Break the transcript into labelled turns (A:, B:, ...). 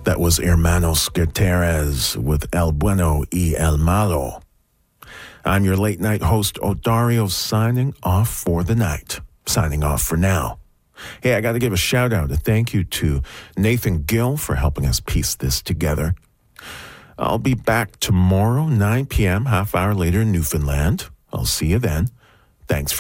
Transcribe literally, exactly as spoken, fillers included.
A: That was Hermanos Gutierrez with El Bueno y El Malo. I'm your late night host, Odario, signing off for the night. Signing off for now. Hey, I got to give a shout out, a thank you to Nathan Gill for helping us piece this together. I'll be back tomorrow, nine p.m., half hour later in Newfoundland. I'll see you then. Thanks for